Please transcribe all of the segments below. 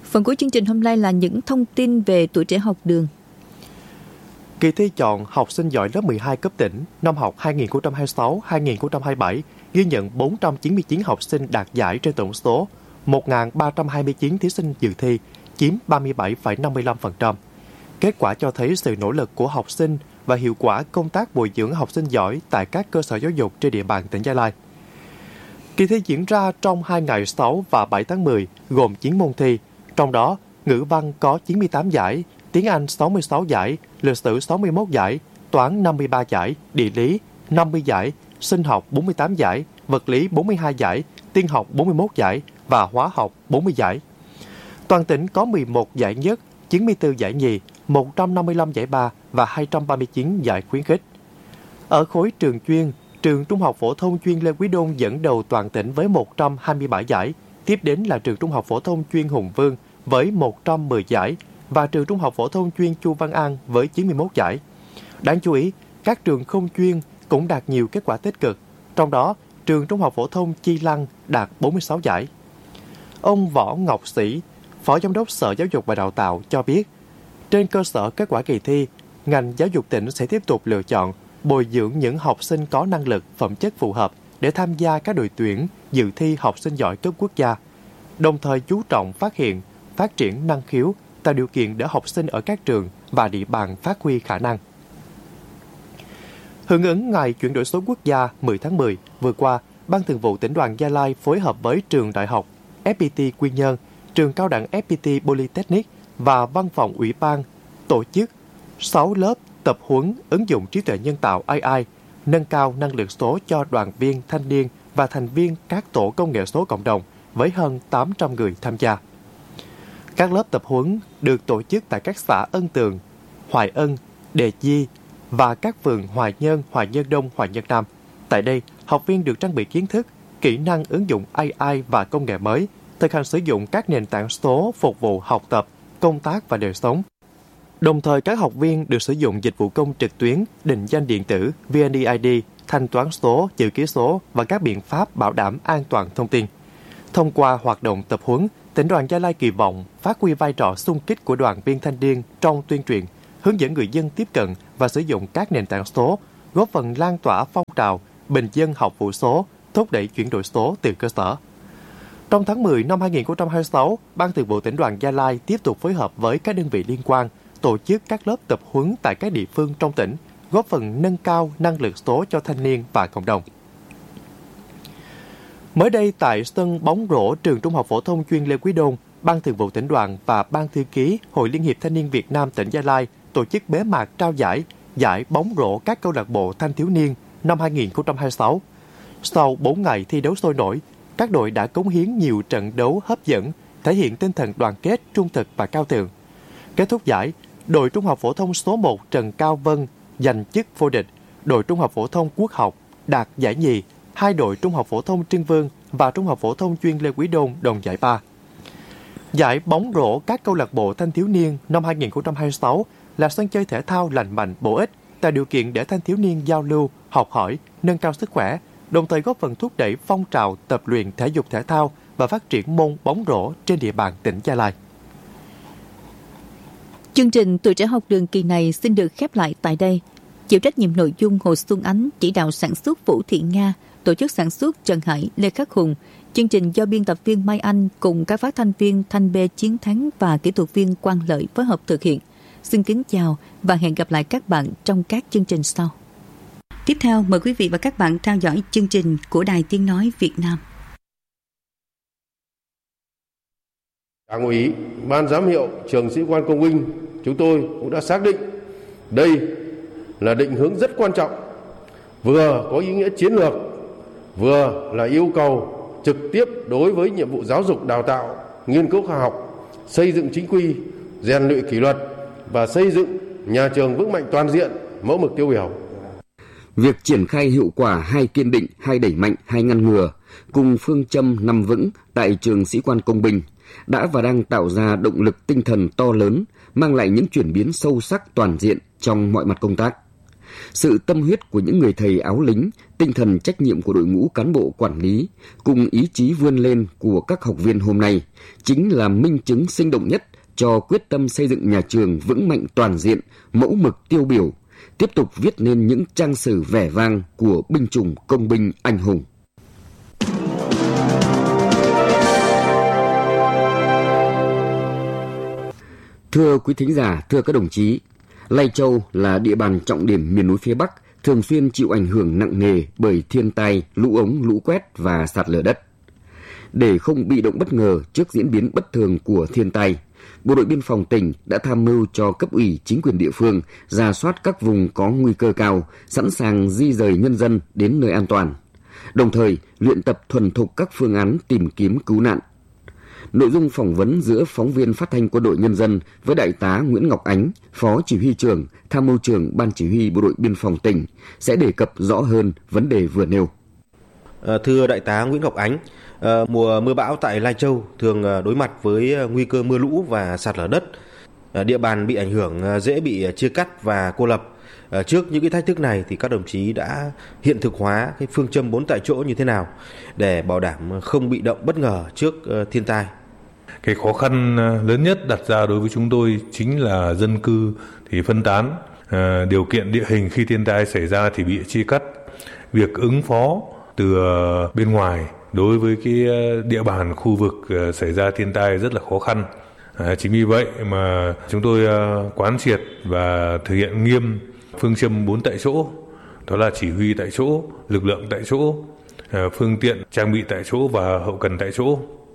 Phần cuối chương trình hôm nay là những thông tin về tuổi trẻ học đường. Kỳ thi chọn học sinh giỏi lớp 12 cấp tỉnh năm học 2026-2027 ghi nhận 499 học sinh đạt giải trên tổng số 1.329 thí sinh dự thi, chiếm 37,55%. Kết quả cho thấy sự nỗ lực của học sinh và hiệu quả công tác bồi dưỡng học sinh giỏi tại các cơ sở giáo dục trên địa bàn tỉnh Gia Lai. Kỳ thi diễn ra trong 2 ngày 6 và 7 tháng 10, gồm 9 môn thi, trong đó ngữ văn có 98 giải, tiếng Anh 66 giải, lịch sử 61 giải, toán 53 giải, địa lý 50 giải, sinh học 48 giải, vật lý 42 giải, tiên học 41 giải và hóa học 40 giải. Toàn tỉnh có 11 giải nhất, 94 giải nhì, 155 giải ba và 239 giải khuyến khích. Ở khối trường chuyên, trường Trung học phổ thông chuyên Lê Quý Đôn dẫn đầu toàn tỉnh với 127 giải, tiếp đến là trường Trung học phổ thông chuyên Hùng Vương với 110 giải và trường Trung học phổ thông chuyên Chu Văn An với 91 giải. Đáng chú ý, các trường không chuyên cũng đạt nhiều kết quả tích cực, trong đó trường Trung học phổ thông Chi Lăng đạt 46 giải. Ông Võ Ngọc Sĩ, Phó Giám đốc Sở Giáo dục và Đào tạo cho biết, trên cơ sở kết quả kỳ thi, ngành giáo dục tỉnh sẽ tiếp tục lựa chọn, bồi dưỡng những học sinh có năng lực, phẩm chất phù hợp để tham gia các đội tuyển dự thi học sinh giỏi cấp quốc gia, đồng thời chú trọng phát hiện, phát triển năng khiếu, tạo điều kiện để học sinh ở các trường và địa bàn phát huy khả năng. Hưởng ứng Ngày chuyển đổi số quốc gia 10 tháng 10 vừa qua, Ban Thường vụ Tỉnh đoàn Gia Lai phối hợp với Trường Đại học FPT Quy Nhơn, Trường Cao đẳng FPT Polytechnic và Văn phòng Ủy ban tổ chức 6 lớp tập huấn ứng dụng trí tuệ nhân tạo AI, nâng cao năng lực số cho đoàn viên, thanh niên và thành viên các tổ công nghệ số cộng đồng với hơn 800 người tham gia. Các lớp tập huấn được tổ chức tại các xã Ân Tường, Hoài Ân, Đề Di và các phường Hoài Nhơn, Hoài Nhơn Đông, Hoài Nhơn Nam. Tại đây, học viên được trang bị kiến thức, kỹ năng ứng dụng AI và công nghệ mới, thực hành sử dụng các nền tảng số phục vụ học tập, công tác và đời sống. Đồng thời, các học viên được sử dụng dịch vụ công trực tuyến, định danh điện tử, VNeID, thanh toán số, chữ ký số và các biện pháp bảo đảm an toàn thông tin. Thông qua hoạt động tập huấn, Tỉnh đoàn Gia Lai kỳ vọng phát huy vai trò xung kích của đoàn viên thanh niên trong tuyên truyền, hướng dẫn người dân tiếp cận và sử dụng các nền tảng số, góp phần lan tỏa phong trào bình dân học vụ số, thúc đẩy chuyển đổi số từ cơ sở. Trong tháng 10 năm 2026, Ban Thường vụ Tỉnh đoàn Gia Lai tiếp tục phối hợp với các đơn vị liên quan tổ chức các lớp tập huấn tại các địa phương trong tỉnh, góp phần nâng cao năng lực số cho thanh niên và cộng đồng. Mới đây tại sân bóng rổ trường Trung học phổ thông chuyên Lê Quý Đôn, Ban Thường vụ Tỉnh đoàn và Ban Thư ký Hội Liên hiệp Thanh niên Việt Nam tỉnh Gia Lai tổ chức bế mạc trao giải bóng rổ các câu lạc bộ thanh thiếu niên năm 2026. Sau 4 ngày thi đấu sôi nổi, các đội đã cống hiến nhiều trận đấu hấp dẫn, thể hiện tinh thần đoàn kết, trung thực và cao thượng. Kết thúc giải, đội Trung học phổ thông số 1 Trần Cao Vân giành chức vô địch, đội Trung học phổ thông Quốc học đạt giải nhì, hai đội Trung học phổ thông Trưng Vương và Trung học phổ thông chuyên Lê Quý Đôn đồng giải ba. Giải bóng rổ các câu lạc bộ thanh thiếu niên năm 2026 là sân chơi thể thao lành mạnh, bổ ích, tạo điều kiện để thanh thiếu niên giao lưu, học hỏi, nâng cao sức khỏe, đồng thời góp phần thúc đẩy phong trào tập luyện thể dục thể thao và phát triển môn bóng rổ trên địa bàn tỉnh Gia Lai. Chương trình Tuổi trẻ học đường kỳ này xin được khép lại tại đây. Chịu trách nhiệm nội dung Hồ Xuân Ánh, chỉ đạo sản xuất Vũ Thị Nga, tổ chức sản xuất Trần Hải, Lê Khắc Hùng. Chương trình do biên tập viên Mai Anh cùng các phát thanh viên Thanh Bê Chiến Thắng và kỹ thuật viên Quang Lợi phối hợp thực hiện. Xin kính chào và hẹn gặp lại các bạn trong các chương trình sau. Tiếp theo, mời quý vị và các bạn theo dõi chương trình của Đài Tiếng Nói Việt Nam. Đảng ủy, Ban giám hiệu trường Sĩ quan Công binh, chúng tôi cũng đã xác định đây là định hướng rất quan trọng, vừa có ý nghĩa chiến lược, vừa là yêu cầu trực tiếp đối với nhiệm vụ giáo dục đào tạo, nghiên cứu khoa học, xây dựng chính quy, rèn luyện kỷ luật và xây dựng nhà trường vững mạnh toàn diện, mẫu mực tiêu biểu. Việc triển khai hiệu quả 2 kiên định, 2 đẩy mạnh, 2 ngăn ngừa cùng phương châm 5 vững tại trường Sĩ quan Công binh đã và đang tạo ra động lực tinh thần to lớn, mang lại những chuyển biến sâu sắc toàn diện trong mọi mặt công tác. Sự tâm huyết của những người thầy áo lính, tinh thần trách nhiệm của đội ngũ cán bộ quản lý, cùng ý chí vươn lên của các học viên hôm nay chính là minh chứng sinh động nhất cho quyết tâm xây dựng nhà trường vững mạnh toàn diện, mẫu mực tiêu biểu, tiếp tục viết nên những trang sử vẻ vang của binh chủng công binh anh hùng. Thưa quý thính giả, thưa các đồng chí, Lai Châu là địa bàn trọng điểm miền núi phía Bắc, thường xuyên chịu ảnh hưởng nặng nề bởi thiên tai, lũ ống, lũ quét và sạt lở đất. Để không bị động bất ngờ trước diễn biến bất thường của thiên tai, Bộ đội Biên phòng tỉnh đã tham mưu cho cấp ủy chính quyền địa phương rà soát các vùng có nguy cơ cao, sẵn sàng di dời nhân dân đến nơi an toàn, đồng thời luyện tập thuần thục các phương án tìm kiếm cứu nạn. Nội dung phỏng vấn giữa phóng viên phát thanh Quân đội Nhân dân với Đại tá Nguyễn Ngọc Ánh, Phó Chỉ huy trưởng, Tham mưu trưởng Ban Chỉ huy Bộ đội Biên phòng tỉnh sẽ đề cập rõ hơn vấn đề vừa nêu. Thưa Đại tá Nguyễn Ngọc Ánh, mùa mưa bão tại Lai Châu thường đối mặt với nguy cơ mưa lũ và sạt lở đất. Địa bàn bị ảnh hưởng dễ bị chia cắt và cô lập. Trước những cái thách thức này thì các đồng chí đã hiện thực hóa cái phương châm 4 tại chỗ như thế nào để bảo đảm không bị động bất ngờ trước thiên tai? Cái khó khăn lớn nhất đặt ra đối với chúng tôi chính là dân cư thì phân tán, điều kiện địa hình khi thiên tai xảy ra thì bị chia cắt. Việc ứng phó từ bên ngoài đối với cái địa bàn khu vực xảy ra thiên tai rất là khó khăn. Chính vì vậy mà chúng tôi quán triệt và thực hiện nghiêm phương châm 4 tại chỗ, đó là chỉ huy tại chỗ, lực lượng tại chỗ, phương tiện trang bị tại chỗ và hậu cần tại chỗ.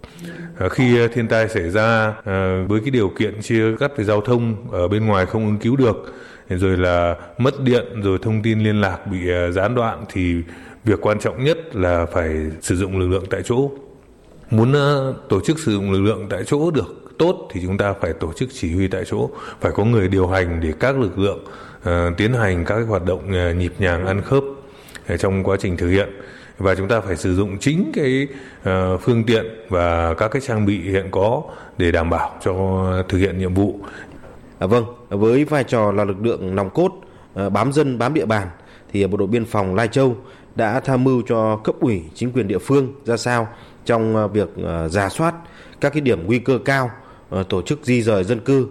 Khi thiên tai xảy ra với cái điều kiện chia cắt về giao thông ở bên ngoài không ứng cứu được, rồi là mất điện, rồi thông tin liên lạc bị gián đoạn, thì việc quan trọng nhất là phải sử dụng lực lượng tại chỗ. Muốn tổ chức sử dụng lực lượng tại chỗ được tốt thì chúng ta phải tổ chức chỉ huy tại chỗ, phải có người điều hành để các lực lượng tiến hành các hoạt động nhịp nhàng ăn khớp trong quá trình thực hiện, và chúng ta phải sử dụng chính cái phương tiện và các cái trang bị hiện có để đảm bảo cho thực hiện nhiệm vụ. Vâng, với vai trò là lực lượng nòng cốt bám dân bám địa bàn thì Bộ đội Biên phòng Lai Châu đã tham mưu cho cấp ủy chính quyền địa phương ra sao trong việc rà soát các cái điểm nguy cơ cao, tổ chức di dời dân cư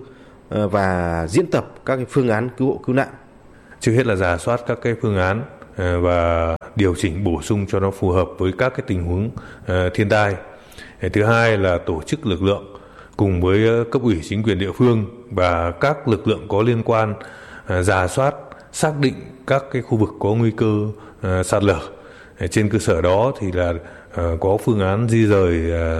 và diễn tập các cái phương án cứu hộ cứu nạn. Trước hết là rà soát các cái phương án và điều chỉnh bổ sung cho nó phù hợp với các cái tình huống thiên tai. Thứ hai là tổ chức lực lượng cùng với cấp ủy chính quyền địa phương và các lực lượng có liên quan rà soát, xác định các cái khu vực có nguy cơ sạt lở. Trên cơ sở đó thì là có phương án di dời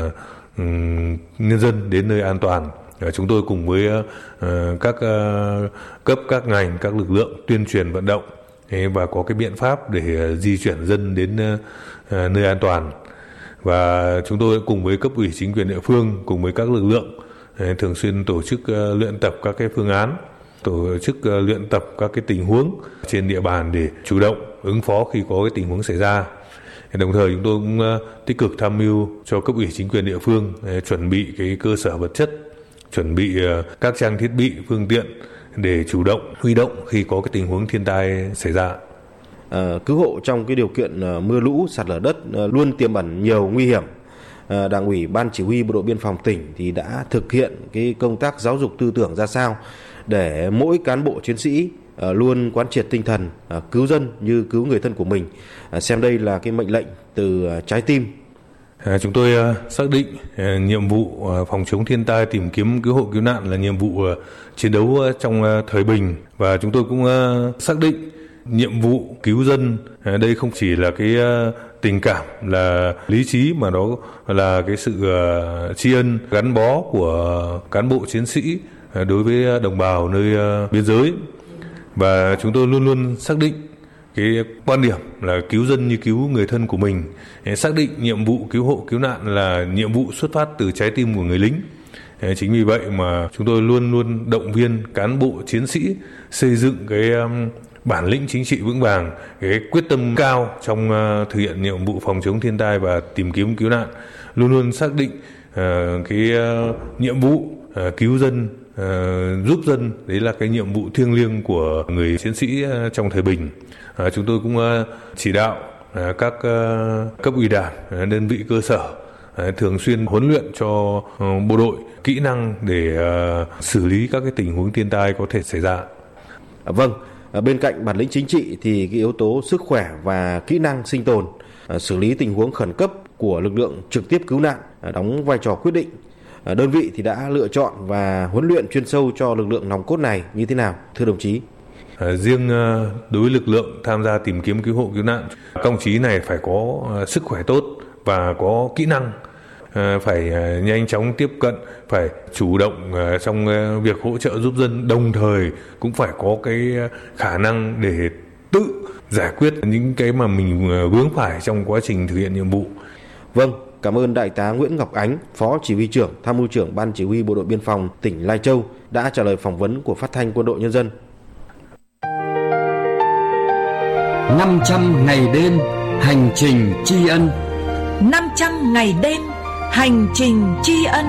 nhân dân đến nơi an toàn. Chúng tôi cùng với các cấp, các ngành, các lực lượng tuyên truyền vận động và có cái biện pháp để di chuyển dân đến nơi an toàn. Và chúng tôi cùng với cấp ủy chính quyền địa phương cùng với các lực lượng thường xuyên tổ chức luyện tập các cái phương án, tổ chức luyện tập các cái tình huống trên địa bàn để chủ động ứng phó khi có cái tình huống xảy ra. Đồng thời chúng tôi cũng tích cực tham mưu cho cấp ủy chính quyền địa phương chuẩn bị cái cơ sở vật chất, chuẩn bị các trang thiết bị, phương tiện để chủ động huy động khi có cái tình huống thiên tai xảy ra. Cứu hộ trong cái điều kiện mưa lũ, sạt lở đất luôn tiềm ẩn nhiều nguy hiểm. Đảng ủy Ban Chỉ huy Bộ đội Biên phòng tỉnh thì đã thực hiện cái công tác giáo dục tư tưởng ra sao để mỗi cán bộ chiến sĩ luôn quán triệt tinh thần cứu dân như cứu người thân của mình, xem đây là cái mệnh lệnh từ trái tim. Chúng tôi xác định nhiệm vụ phòng chống thiên tai, tìm kiếm cứu hộ cứu nạn là nhiệm vụ chiến đấu trong thời bình, và chúng tôi cũng xác định nhiệm vụ cứu dân đây không chỉ là cái tình cảm, là lý trí, mà đó là cái sự tri ân gắn bó của cán bộ chiến sĩ đối với đồng bào nơi biên giới. Và chúng tôi luôn luôn xác định cái quan điểm là cứu dân như cứu người thân của mình, xác định nhiệm vụ cứu hộ cứu nạn là nhiệm vụ xuất phát từ trái tim của người lính. Chính vì vậy mà chúng tôi luôn luôn động viên cán bộ chiến sĩ xây dựng cái bản lĩnh chính trị vững vàng, cái quyết tâm cao trong thực hiện nhiệm vụ phòng chống thiên tai và tìm kiếm cứu nạn, luôn luôn xác định cái nhiệm vụ cứu dân giúp dân, đấy là cái nhiệm vụ thiêng liêng của người chiến sĩ trong thời bình. Chúng tôi cũng chỉ đạo các cấp ủy đảng, đơn vị cơ sở thường xuyên huấn luyện cho bộ đội kỹ năng để xử lý các cái tình huống thiên tai có thể xảy ra. Vâng, bên cạnh bản lĩnh chính trị thì cái yếu tố sức khỏe và kỹ năng sinh tồn, xử lý tình huống khẩn cấp của lực lượng trực tiếp cứu nạn đóng vai trò quyết định. Đơn vị thì đã lựa chọn và huấn luyện chuyên sâu cho lực lượng nòng cốt này như thế nào, thưa đồng chí? Riêng đối với lực lượng tham gia tìm kiếm cứu hộ cứu nạn, các đồng chí này phải có sức khỏe tốt và có kỹ năng, phải nhanh chóng tiếp cận, phải chủ động trong việc hỗ trợ giúp dân, đồng thời cũng phải có cái khả năng để tự giải quyết những cái mà mình vướng phải trong quá trình thực hiện nhiệm vụ. Vâng, cảm ơn Đại tá Nguyễn Ngọc Ánh, Phó Chỉ huy trưởng, Tham mưu trưởng Ban Chỉ huy Bộ đội Biên phòng tỉnh Lai Châu đã trả lời phỏng vấn của Phát thanh Quân đội Nhân dân. 500 ngày đêm hành trình tri ân. 500 ngày đêm hành trình tri ân.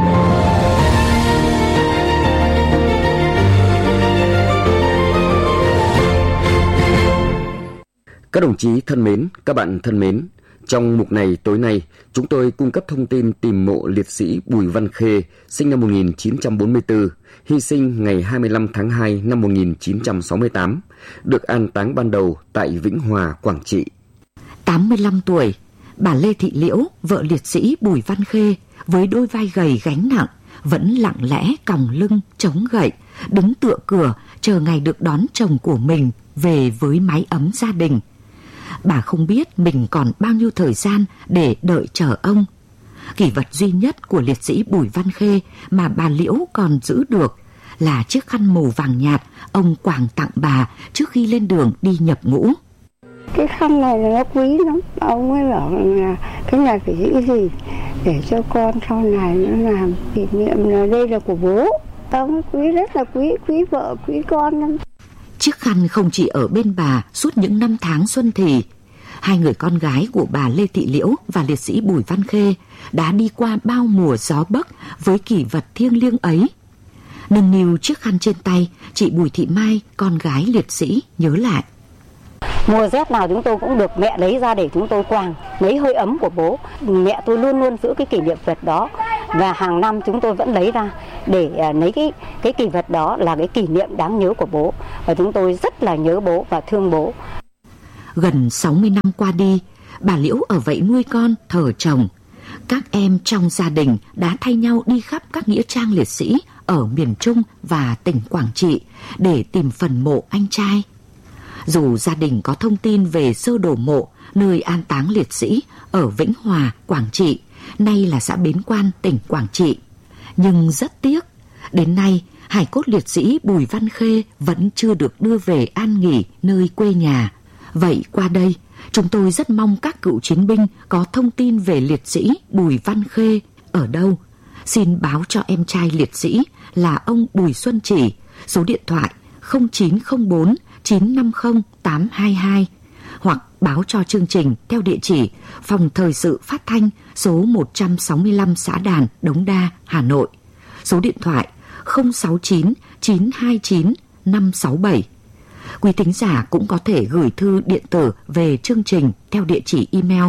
Các đồng chí thân mến, các bạn thân mến, trong mục này tối nay, chúng tôi cung cấp thông tin tìm mộ liệt sĩ Bùi Văn Khê, sinh năm 1944, hy sinh ngày 25 tháng 2 năm 1968, được an táng ban đầu tại Vĩnh Hòa, Quảng Trị. 85 tuổi, bà Lê Thị Liễu, vợ liệt sĩ Bùi Văn Khê, với đôi vai gầy gánh nặng, vẫn lặng lẽ còng lưng, chống gậy, đứng tựa cửa, chờ ngày được đón chồng của mình về với mái ấm gia đình. Bà không biết mình còn bao nhiêu thời gian để đợi chờ ông. Kỷ vật duy nhất của liệt sĩ Bùi Văn Khê mà bà Liễu còn giữ được là chiếc khăn màu vàng nhạt ông Quảng tặng bà trước khi lên đường đi nhập ngũ. Cái khăn này nó quý lắm. Ông ấy bảo là cái này phải giữ gì để cho con sau này nó làm kỷ niệm, là đây là của bố. Ông ấy quý, rất là quý vợ, quý con lắm. Chiếc khăn không chỉ ở bên bà suốt những năm tháng xuân thì. Hai người con gái của bà Lê Thị Liễu và liệt sĩ Bùi Văn Khê đã đi qua bao mùa gió bấc với kỷ vật thiêng liêng ấy. Nâng niu chiếc khăn trên tay, chị Bùi Thị Mai, con gái liệt sĩ, nhớ lại. Mùa rét nào chúng tôi cũng được mẹ lấy ra để chúng tôi quàng, lấy hơi ấm của bố. Mẹ tôi luôn luôn giữ cái kỷ niệm vật đó. Và hàng năm chúng tôi vẫn lấy ra để lấy cái kỷ vật đó là cái kỷ niệm đáng nhớ của bố. Và chúng tôi rất là nhớ bố và thương bố. Gần 60 năm qua đi, bà Liễu ở vậy nuôi con, thờ chồng. Các em trong gia đình đã thay nhau đi khắp các nghĩa trang liệt sĩ ở miền Trung và tỉnh Quảng Trị để tìm phần mộ anh trai. Dù gia đình có thông tin về sơ đồ mộ nơi an táng liệt sĩ ở Vĩnh Hòa, Quảng Trị, nay là xã Bến Quan, tỉnh Quảng Trị, nhưng rất tiếc, đến nay hài cốt liệt sĩ Bùi Văn Khê vẫn chưa được đưa về an nghỉ nơi quê nhà. Vậy qua đây, chúng tôi rất mong các cựu chiến binh có thông tin về liệt sĩ Bùi Văn Khê ở đâu. Xin báo cho em trai liệt sĩ là ông Bùi Xuân Chỉ, số điện thoại 0904 950 822, hoặc báo cho chương trình theo địa chỉ Phòng Thời sự Phát thanh số 165 Xã Đàn, Đống Đa, Hà Nội, số điện thoại 069 929 567. Quý thính giả cũng có thể gửi thư điện tử về chương trình theo địa chỉ email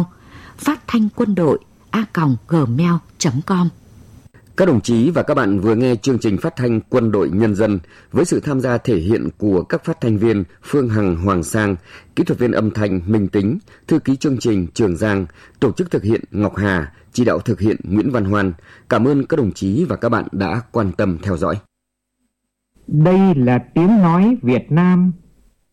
fatthanhquandoi@gmail.com. Các đồng chí và các bạn vừa nghe chương trình phát thanh Quân đội Nhân dân với sự tham gia thể hiện của các phát thanh viên Phương Hằng, Hoàng Sang, kỹ thuật viên âm thanh Minh Tính, thư ký chương trình Trường Giang, tổ chức thực hiện Ngọc Hà, chỉ đạo thực hiện Nguyễn Văn Hoan. Cảm ơn các đồng chí và các bạn đã quan tâm theo dõi. Đây là tiếng nói Việt Nam